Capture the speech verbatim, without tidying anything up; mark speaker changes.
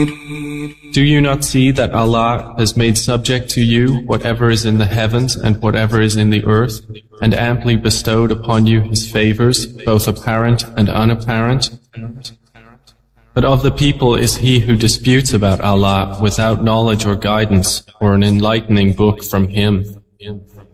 Speaker 1: Do you not see that Allah has made subject to you whatever is in the heavens and whatever is in the earth, and amply bestowed upon you His favors, both apparent and unapparent? But of the people is he who disputes about Allah without knowledge or guidance or an enlightening book from Him.